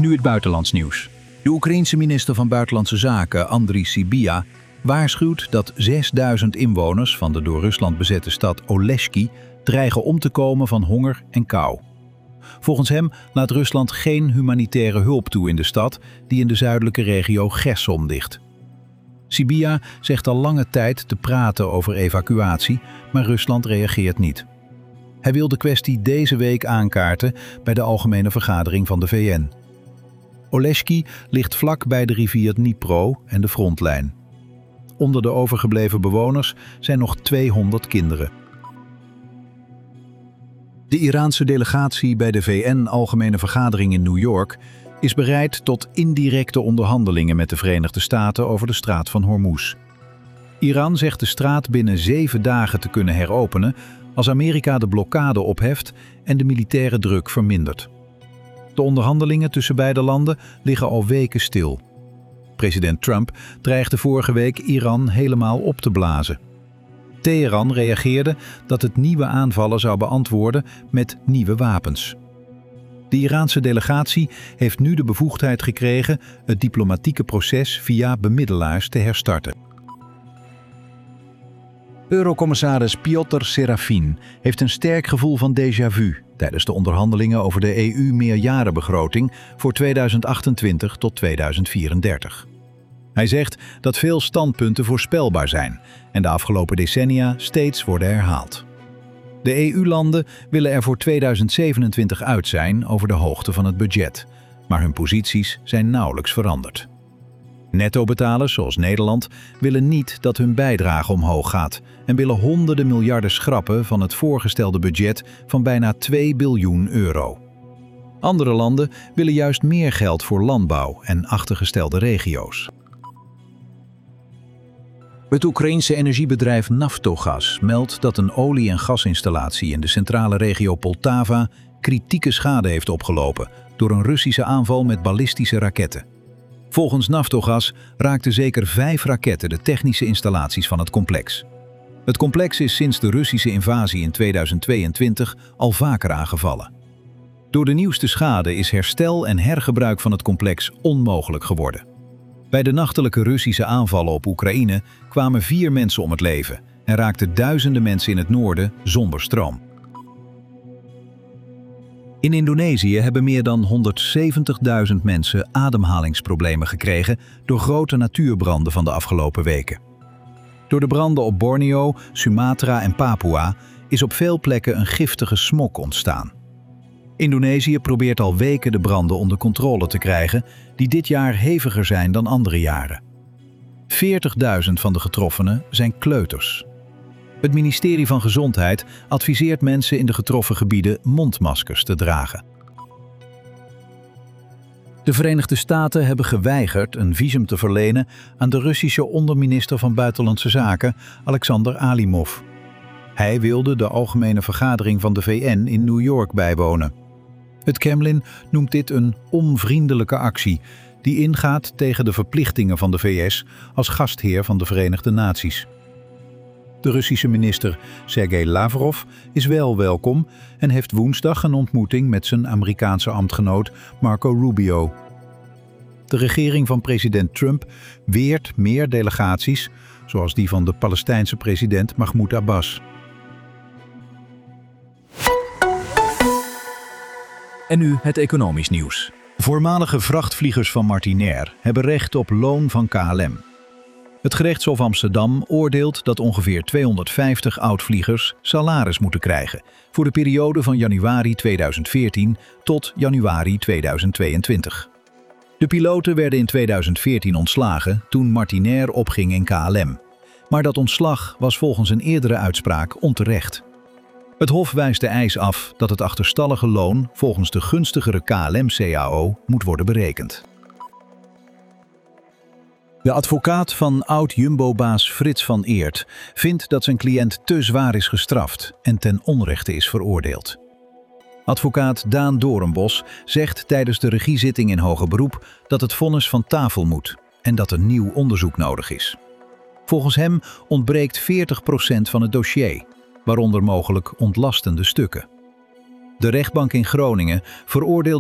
Nu het buitenlands nieuws. De Oekraïense minister van Buitenlandse Zaken, Andriy Sybiha, waarschuwt dat 6000 inwoners van de door Rusland bezette stad Oleshki dreigen om te komen van honger en kou. Volgens hem laat Rusland geen humanitaire hulp toe in de stad die in de zuidelijke regio Gerson ligt. Sybiha zegt al lange tijd te praten over evacuatie, maar Rusland reageert niet. Hij wil de kwestie deze week aankaarten bij de Algemene Vergadering van de VN. Oleshki ligt vlak bij de rivier Dnipro en de frontlijn. Onder de overgebleven bewoners zijn nog 200 kinderen. De Iraanse delegatie bij de VN-Algemene Vergadering in New York is bereid tot indirecte onderhandelingen met de Verenigde Staten over de straat van Hormuz. Iran zegt de straat binnen 7 dagen te kunnen heropenen als Amerika de blokkade opheft en de militaire druk vermindert. De onderhandelingen tussen beide landen liggen al weken stil. President Trump dreigde vorige week Iran helemaal op te blazen. Teheran reageerde dat het nieuwe aanvallen zou beantwoorden met nieuwe wapens. De Iraanse delegatie heeft nu de bevoegdheid gekregen het diplomatieke proces via bemiddelaars te herstarten. Eurocommissaris Piotr Serafin heeft een sterk gevoel van déjà vu tijdens de onderhandelingen over de EU-meerjarenbegroting voor 2028 tot 2034. Hij zegt dat veel standpunten voorspelbaar zijn en de afgelopen decennia steeds worden herhaald. De EU-landen willen er voor 2027 uit zijn over de hoogte van het budget, maar hun posities zijn nauwelijks veranderd. Nettobetalers zoals Nederland willen niet dat hun bijdrage omhoog gaat en willen honderden miljarden schrappen van het voorgestelde budget van bijna 2 biljoen euro. Andere landen willen juist meer geld voor landbouw en achtergestelde regio's. Het Oekraïense energiebedrijf Naftogaz meldt dat een olie- en gasinstallatie in de centrale regio Poltava kritieke schade heeft opgelopen door een Russische aanval met ballistische raketten. Volgens Naftogaz raakten zeker 5 raketten de technische installaties van het complex. Het complex is sinds de Russische invasie in 2022 al vaker aangevallen. Door de nieuwste schade is herstel en hergebruik van het complex onmogelijk geworden. Bij de nachtelijke Russische aanvallen op Oekraïne kwamen 4 mensen om het leven en raakten duizenden mensen in het noorden zonder stroom. In Indonesië hebben meer dan 170.000 mensen ademhalingsproblemen gekregen door grote natuurbranden van de afgelopen weken. Door de branden op Borneo, Sumatra en Papua is op veel plekken een giftige smog ontstaan. Indonesië probeert al weken de branden onder controle te krijgen, die dit jaar heviger zijn dan andere jaren. 40.000 van de getroffenen zijn kleuters. Het ministerie van Gezondheid adviseert mensen in de getroffen gebieden mondmaskers te dragen. De Verenigde Staten hebben geweigerd een visum te verlenen aan de Russische onderminister van Buitenlandse Zaken, Alexander Alimov. Hij wilde de Algemene Vergadering van de VN in New York bijwonen. Het Kremlin noemt dit een onvriendelijke actie die ingaat tegen de verplichtingen van de VS als gastheer van de Verenigde Naties. De Russische minister Sergei Lavrov is wel welkom en heeft woensdag een ontmoeting met zijn Amerikaanse ambtgenoot Marco Rubio. De regering van president Trump weert meer delegaties, zoals die van de Palestijnse president Mahmoud Abbas. En nu het economisch nieuws. Voormalige vrachtvliegers van Martinair hebben recht op loon van KLM. Het gerechtshof Amsterdam oordeelt dat ongeveer 250 oud-vliegers salaris moeten krijgen voor de periode van januari 2014 tot januari 2022. De piloten werden in 2014 ontslagen toen Martinair opging in KLM. Maar dat ontslag was volgens een eerdere uitspraak onterecht. Het Hof wijst de eis af dat het achterstallige loon volgens de gunstigere KLM-CAO moet worden berekend. De advocaat van oud-Jumbo-baas Frits van Eert vindt dat zijn cliënt te zwaar is gestraft en ten onrechte is veroordeeld. Advocaat Daan Doornbos zegt tijdens de regiezitting in hoger beroep dat het vonnis van tafel moet en dat er nieuw onderzoek nodig is. Volgens hem ontbreekt 40% van het dossier, waaronder mogelijk ontlastende stukken. De rechtbank in Groningen veroordeelde